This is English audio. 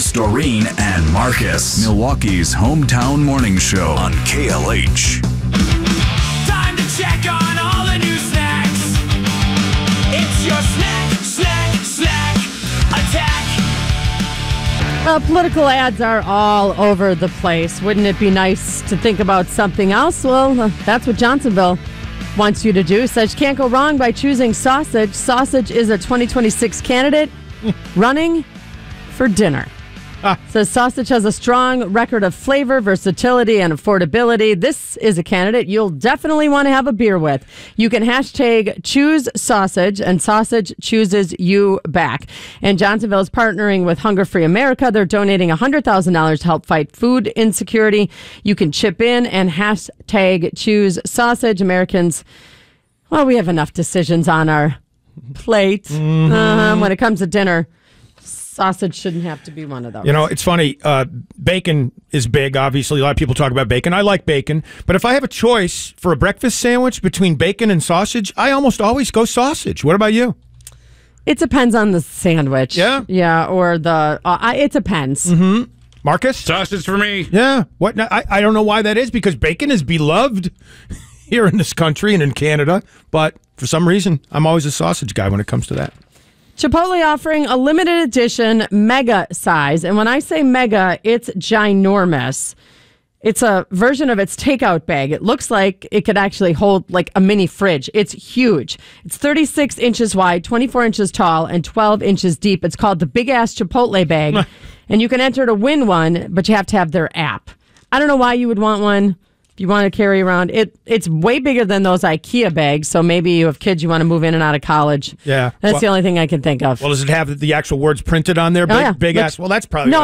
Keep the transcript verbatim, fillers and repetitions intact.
James, Doreen, and Marcus. Milwaukee's hometown morning show on K L H. Time to check on all the new snacks. It's your snack, snack, snack attack. Well, political ads are all over the place. Wouldn't it be nice to think about something else? Well, uh, that's what Johnsonville wants you to do. Says you can't go wrong by choosing Sausage. Sausage is a twenty twenty-six candidate running for dinner. Ah. Says Sausage has a strong record of flavor, versatility, and affordability. This is a candidate you'll definitely want to have a beer with. You can hashtag choose Sausage, and Sausage chooses you back. And Johnsonville is partnering with Hunger Free America. They're donating one hundred thousand dollars to help fight food insecurity. You can chip in and hashtag choose Sausage. Americans, well, we have enough decisions on our plate. Mm-hmm. Uh, when it comes to dinner, sausage shouldn't have to be one of those. You know, it's funny. Uh, bacon is big, obviously. A lot of people talk about bacon. I like bacon. But if I have a choice for a breakfast sandwich between bacon and sausage, I almost always go sausage. What about you? It depends on the sandwich. Yeah? Yeah, or the... Uh, I, it depends. Mm-hmm. Marcus? Sausage for me. Yeah. What? I, I don't know why that is, because bacon is beloved here in this country and in Canada. But for some reason, I'm always a sausage guy when it comes to that. Chipotle offering a limited edition mega size. And when I say mega, it's ginormous. It's a version of its takeout bag. It looks like it could actually hold like a mini fridge. It's huge. It's thirty-six inches wide, twenty-four inches tall, and twelve inches deep. It's called the Big Ass Chipotle Bag. And you can enter to win one, but you have to have their app. I don't know why you would want one. If you want to carry around, it it's way bigger than those IKEA bags, so maybe you have kids you want to move in and out of college. Yeah. That's well, the only thing I can think of. Well, does it have the actual words printed on there? Big, oh, yeah. big Looks, ass? Well, that's probably... No,